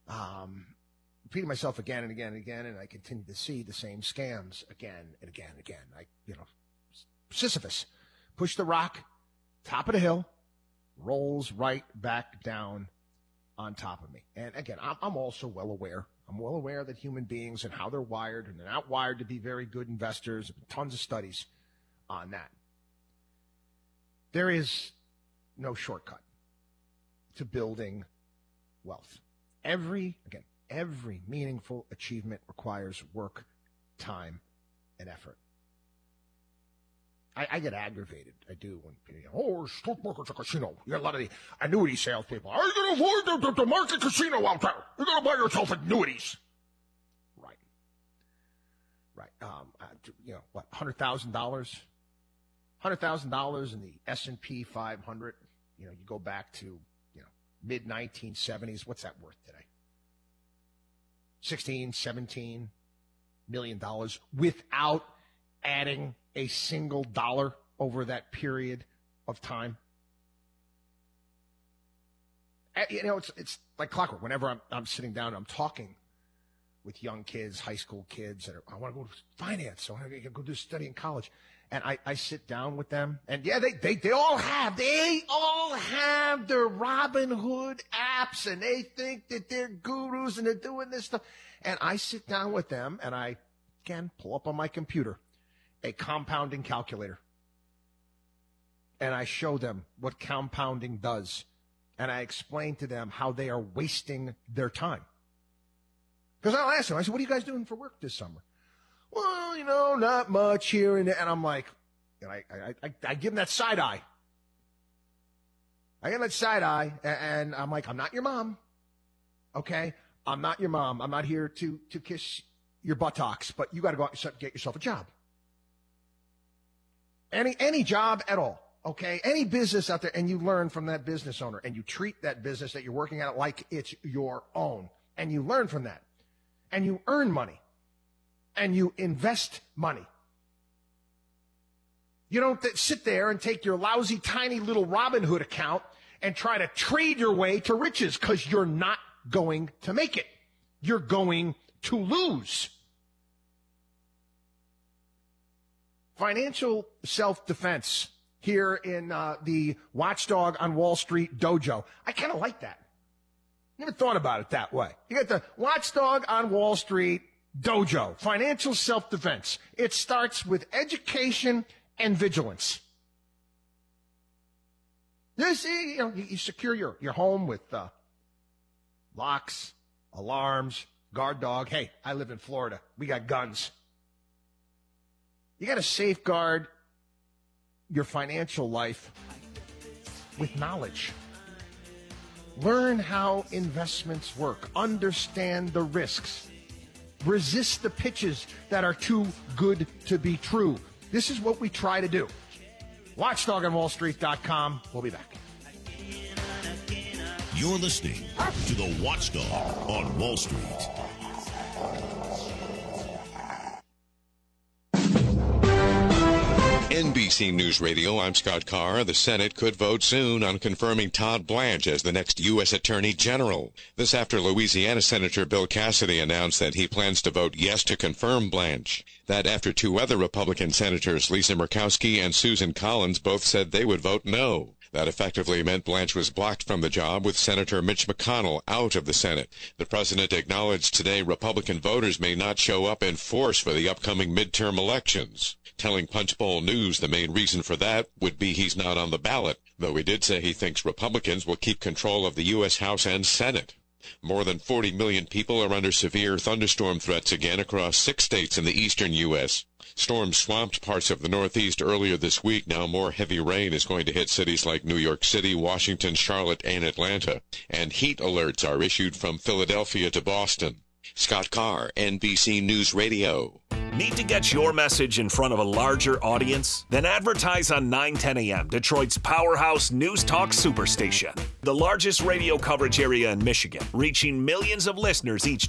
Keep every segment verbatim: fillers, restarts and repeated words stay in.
Um, repeating myself again and again and again, and I continue to see the same scams again and again and again. I, you know, Sisyphus, push the rock, top of the hill, rolls right back down on top of me. And again, I'm, I'm also well aware. I'm well aware that human beings and how they're wired, and they're not wired to be very good investors. Tons of studies on that. There is no shortcut to building wealth. Every, again, every meaningful achievement requires work, time, and effort. I, I get aggravated. I do when people, you know, oh, stock market's a casino. You got a lot of the annuity salespeople. Are you going to avoid the, the, the market casino out there? You're going to buy yourself annuities. Right. Right. Um, uh, you know, what, one hundred thousand dollars? one hundred thousand dollars in the S and P five hundred. You know, you go back to, you know, mid nineteen seventies. What's that worth today? sixteen, seventeen million dollars without adding a single dollar over that period of time. You know, it's it's like clockwork. Whenever I'm I'm sitting down and I'm talking with young kids, high school kids, that are, I want to go to finance, I want to go do study in college, and I, I sit down with them, and yeah, they, they they all have they all have their Robinhood apps, and they think that they're gurus and they're doing this stuff, and I sit down with them, and I again pull up on my computer a compounding calculator, and I show them what compounding does, and I explain to them how they are wasting their time. Because I'll ask them, I said, what are you guys doing for work this summer? Well, you know, not much here and there. And I'm like, and I, I, I, I give them that side eye. I give them that side eye, and I'm like, I'm not your mom, okay? I'm not your mom. I'm not here to, to kiss your buttocks, but you got to go out and get yourself a job. Any any job at all, okay? Any business out there, and you learn from that business owner, and you treat that business that you're working at like it's your own, and you learn from that, and you earn money, and you invest money. You don't th- sit there and take your lousy, tiny little Robinhood account and try to trade your way to riches, because you're not going to make it. You're going to lose. Financial self-defense here in uh, the Watchdog on Wall Street dojo. I kind of like that. Never thought about it that way. You got the Watchdog on Wall Street dojo, financial self-defense. It starts with education and vigilance. You see, you know, you, you secure your, your home with uh, locks, alarms, guard dog. Hey, I live in Florida. We got guns. You got to safeguard your financial life with knowledge. Learn how investments work. Understand the risks. Resist the pitches that are too good to be true. This is what we try to do. watchdog on wall street dot com. We'll be back. You're listening to the Watchdog on Wall Street. N B C News Radio, I'm Scott Carr. The Senate could vote soon on confirming Todd Blanche as the next U S Attorney General. This after Louisiana Senator Bill Cassidy announced that he plans to vote yes to confirm Blanche. That after two other Republican senators, Lisa Murkowski and Susan Collins, both said they would vote no. That effectively meant Blanche was blocked from the job, with Senator Mitch McConnell out of the Senate. The president acknowledged today Republican voters may not show up in force for the upcoming midterm elections, telling Punchbowl News the main reason for that would be he's not on the ballot, though he did say he thinks Republicans will keep control of the U S House and Senate. More than forty million people are under severe thunderstorm threats again across six states in the eastern U S Storms swamped parts of the Northeast earlier this week. Now more heavy rain is going to hit cities like New York City, Washington, Charlotte, and Atlanta. And heat alerts are issued from Philadelphia to Boston. Scott Carr, N B C News Radio. Need to get your message in front of a larger audience? Then advertise on nine ten A M, Detroit's powerhouse news talk superstation. The largest radio coverage area in Michigan, reaching millions of listeners each day.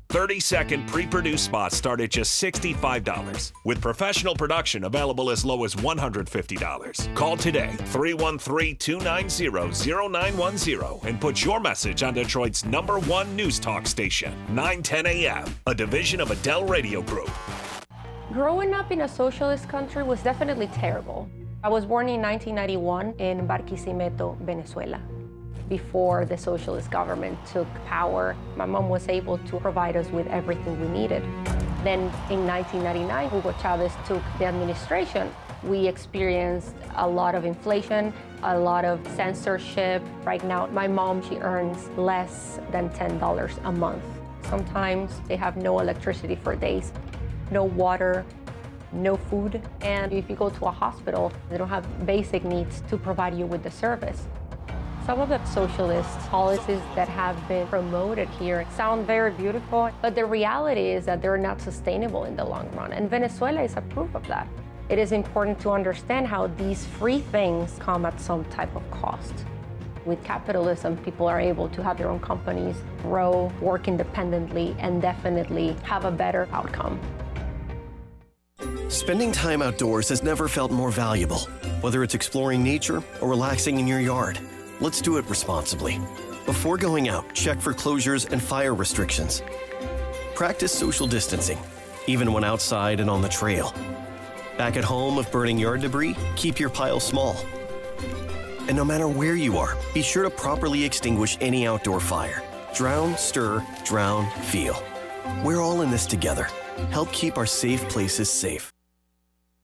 thirty-second pre-produced spots start at just sixty-five dollars, with professional production available as low as one hundred fifty dollars. Call today, three one three, two nine zero, zero nine one zero, and put your message on Detroit's number one news talk station, nine ten A M, a division of Adele Radio Group. Growing up in a socialist country was definitely terrible. I was born in nineteen ninety-one in Barquisimeto, Venezuela. Before the socialist government took power, my mom was able to provide us with everything we needed. Then in nineteen ninety-nine, Hugo Chavez took the administration. We experienced a lot of inflation, a lot of censorship. Right now, my mom, she earns less than ten dollars a month. Sometimes they have no electricity for days, no water, no food. And if you go to a hospital, they don't have basic needs to provide you with the service. Some of the socialist policies that have been promoted here sound very beautiful, but the reality is that they're not sustainable in the long run. And Venezuela is a proof of that. It is important to understand how these free things come at some type of cost. With capitalism, people are able to have their own companies, grow, work independently, and definitely have a better outcome. Spending time outdoors has never felt more valuable. Whether it's exploring nature or relaxing in your yard, let's do it responsibly. Before going out, check for closures and fire restrictions. Practice social distancing, even when outside and on the trail. Back at home, if burning yard debris, keep your pile small. And no matter where you are, be sure to properly extinguish any outdoor fire. Drown, stir, drown, feel. We're all in this together. Help keep our safe places safe.